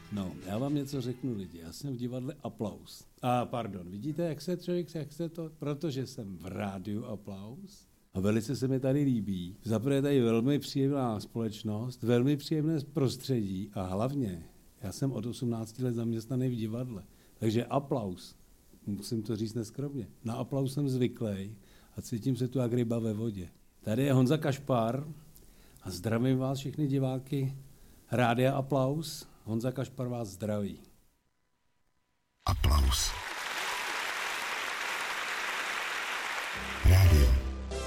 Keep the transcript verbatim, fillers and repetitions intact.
No, já vám něco řeknu lidi, já jsem v divadle Aplaus. A pardon, vidíte, jak se člověk, jak se to, protože jsem v rádiu Aplaus a velice se mi tady líbí. Zaprvé je tady velmi příjemná společnost, velmi příjemné prostředí a hlavně, já jsem od osmnácti let zaměstnaný v divadle, takže Aplaus, musím to říct neskromně, na Aplaus jsem zvyklý a cítím se tu jak ryba ve vodě. Tady je Honza Kašpar a zdravím vás všechny diváky Rádia Aplaus. Honza Kašpar vás zdraví. Aplaus.